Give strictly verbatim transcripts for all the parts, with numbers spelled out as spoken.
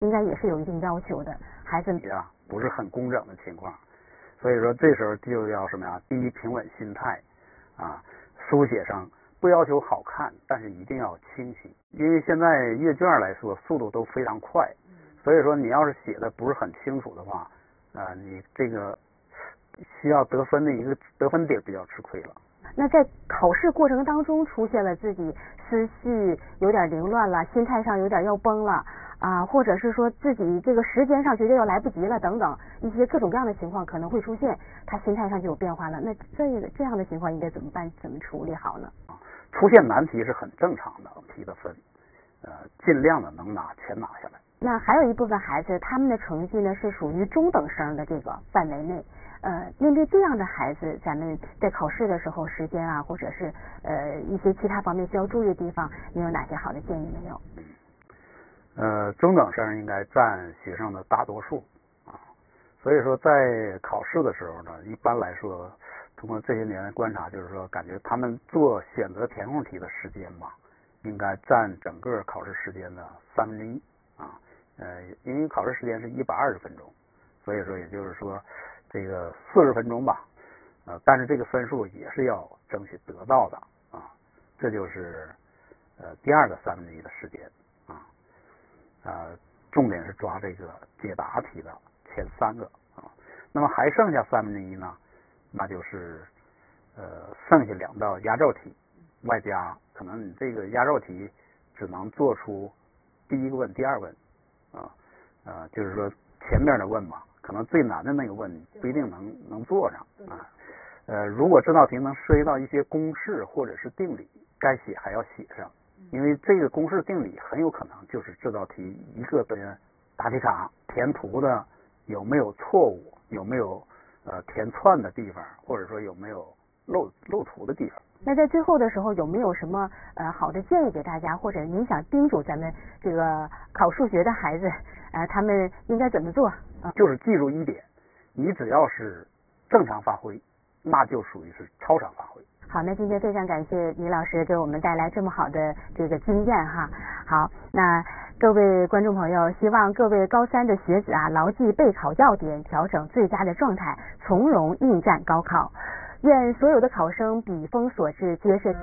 应该也是有一定要求的，孩子啊不是很工整的情况，所以说这时候就要什么呀？第一，平稳心态啊，书写上不要求好看，但是一定要清晰，因为现在阅卷来说速度都非常快，所以说你要是写的不是很清楚的话，啊，你这个需要得分的一个得分点比较吃亏了。 那在考试过程当中出现了自己思绪有点凌乱了，心态上有点要崩了啊，或者是说自己这个时间上觉得要来不及了等等一些各种各样的情况可能会出现，他心态上就有变化了。那这个这样的情况应该怎么办？怎么处理好呢？ 出现难题是很正常的，提的分，呃，尽量的能拿全拿下来。 那还有一部分孩子，他们的成绩呢是属于中等生的这个范围内。呃，面对这样的孩子，咱们在考试的时候，时间啊，或者是呃一些其他方面需要注意的地方，你有哪些好的建议没有？ 呃，中等生应该占学生的大多数啊，所以说在考试的时候呢，一般来说，通过这些年的观察，就是说，感觉他们做选择填空题的时间吧，应该占整个考试时间的三分之一啊。呃，因为考试时间是一百二十分钟，所以说也就是说。这个四十分钟吧，呃，但是这个分数也是要争取得到的啊，这就是呃第二个三分之一的时间啊，呃，重点是抓这个解答题的前三个啊，那么还剩下三分之一呢，那就是呃剩下两道压轴题，外加可能你这个压轴题只能做出第一个问、第二问啊，呃，就是说前面的问嘛。可能最难的那个问不一定能能做上啊，呃，如果这道题能涉及到一些公式或者是定理，该写还要写上，因为这个公式定理很有可能就是这道题一个的答题卡填图的有没有错误，有没有呃填串的地方，或者说有没有漏漏图的地方。 那在最后的时候有没有什么呃好的建议给大家，或者您想叮嘱咱们这个考数学的孩子呃他们应该怎么做？ 就是记住一点，你只要是正常发挥，那就属于是超常发挥。 好，那今天非常感谢倪老师给我们带来这么好的这个经验哈。好，那各位观众朋友，希望各位高三的学子啊，牢记备考要点，调整最佳的状态，从容应战高考。愿所有的考生笔锋所至，皆是。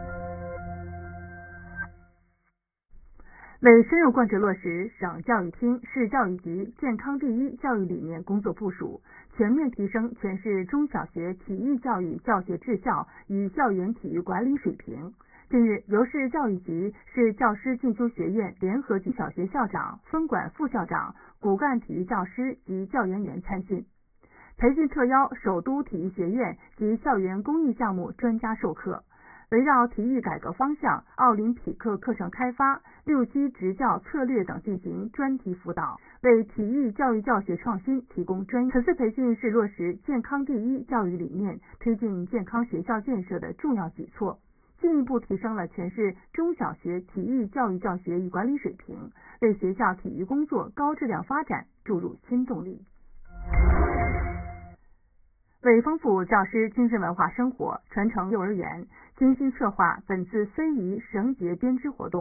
为深入贯彻落实省教育厅、市教育局健康第一教育理念工作部署，全面提升全市中小学体育教育教学质效与校园体育管理水平，近日，由市教育局、市教师进修学院联合中小学校长、分管副校长、骨干体育教师及教研员参训，培训特邀首都体育学院及校园公益项目专家授课。围绕体育改革方向、奥林匹克课程开发、六基执教策略等进行专题辅导，为体育教育教学创新提供专业。此次培训是落实健康第一教育理念、推进健康学校建设的重要举措，进一步提升了全市中小学体育教育教学与管理水平，为学校体育工作高质量发展注入新动力。为丰富教师精神文化生活，传承幼儿园，精心策划本次非遗绳结编织活动。